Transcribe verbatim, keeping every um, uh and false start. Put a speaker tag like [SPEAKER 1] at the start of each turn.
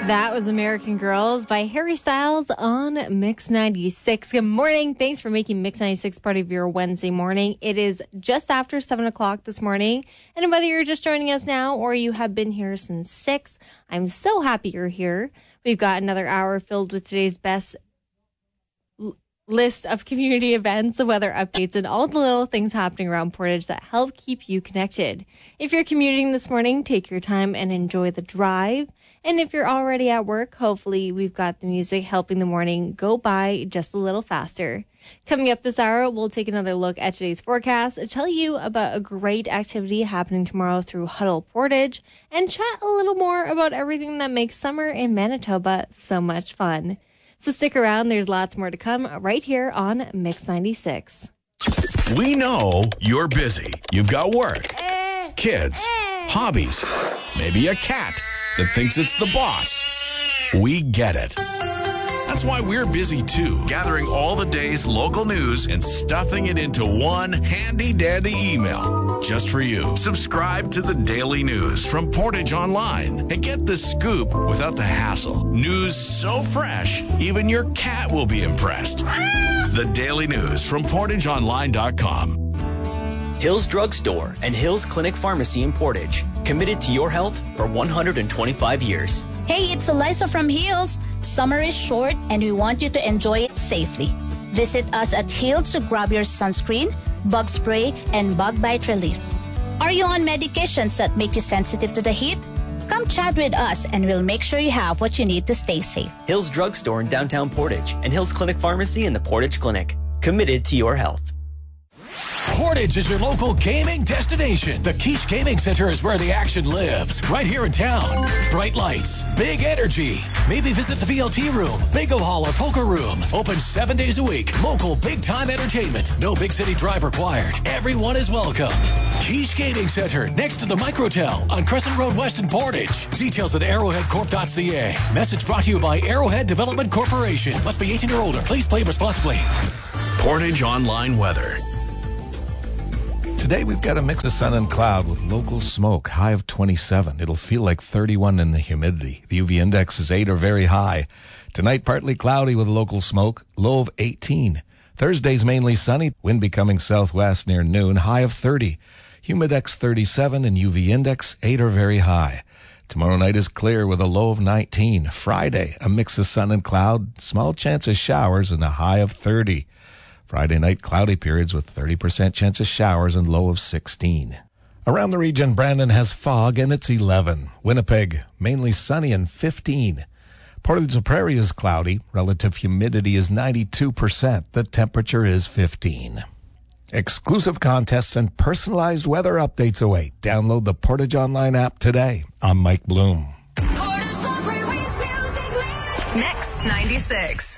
[SPEAKER 1] That was American Girls by Harry Styles on Mix ninety-six. Good morning. Thanks for making Mix ninety-six part of your Wednesday morning. It is just after seven o'clock this morning. And whether you're just joining us now or you have been here since six, I'm so happy you're here. We've got another hour filled with today's best l- list of community events, the weather updates, and all the little things happening around Portage that help keep you connected. If you're commuting this morning, take your time and enjoy the drive. And if you're already at work, hopefully we've got the music helping the morning go by just a little faster. Coming up this hour, we'll take another look at today's forecast, tell you about a great activity happening tomorrow through Huddle Portage, and chat a little more about everything that makes summer in Manitoba so much fun. So stick around, there's lots more to come right here on Mix ninety-six.
[SPEAKER 2] We know you're busy. You've got work, kids, hobbies, maybe a cat that thinks it's the boss. We get it. That's why we're busy too, gathering all the day's local news and stuffing it into one handy-dandy email just for you. Subscribe to the Daily News from Portage Online and get the scoop without the hassle. News so fresh, even your cat will be impressed. The Daily News from portage online dot com.
[SPEAKER 3] Hills Drug Store and Hills Clinic Pharmacy in Portage. Committed to your health for one hundred twenty-five years.
[SPEAKER 4] Hey, it's Eliza from Hills. Summer is short and we want you to enjoy it safely. Visit us at Hills to grab your sunscreen, bug spray, and bug bite relief. Are you on medications that make you sensitive to the heat? Come chat with us and we'll make sure you have what you need to stay safe.
[SPEAKER 3] Hills Drug Store in downtown Portage and Hills Clinic Pharmacy in the Portage Clinic. Committed to your health.
[SPEAKER 5] Portage is your local gaming destination. The Quiche Gaming Center is where the action lives, right here in town. Bright lights, big energy. Maybe visit the V L T room, bingo hall, or poker room. Open seven days a week. Local big-time entertainment. No big city drive required. Everyone is welcome. Quiche Gaming Center, next to the Microtel on Crescent Road West in Portage. Details at arrowhead corp dot c a. Message brought to you by Arrowhead Development Corporation. Must be eighteen or older. Please play responsibly.
[SPEAKER 2] Portage Online Weather.
[SPEAKER 6] Today we've got a mix of sun and cloud with local smoke, high of twenty-seven. It'll feel like thirty-one in the humidity. The U V index is eight or very high. Tonight partly cloudy with local smoke, low of eighteen. Thursday's mainly sunny, wind becoming southwest near noon, high of thirty. Humidex thirty-seven and U V index eight or very high. Tomorrow night is clear with a low of nineteen. Friday, a mix of sun and cloud, small chance of showers and a high of thirty. Friday night, cloudy periods with thirty percent chance of showers and low of sixteen. Around the region, Brandon has fog and it's eleven. Winnipeg, mainly sunny and fifteen. Portage la Prairie is cloudy. Relative humidity is ninety-two percent. The temperature is fifteen. Exclusive contests and personalized weather updates await. Download the Portage Online app today. I'm Mike Bloom.
[SPEAKER 7] Mix ninety-six.